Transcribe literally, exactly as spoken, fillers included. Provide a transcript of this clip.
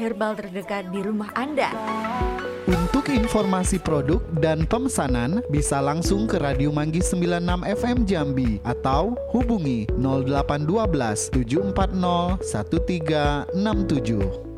herbal terdekat di rumah Anda. Untuk informasi produk dan pemesanan bisa langsung ke Radio Manggis sembilan puluh enam F M Jambi atau hubungi nol delapan satu dua tujuh empat nol satu tiga enam tujuh.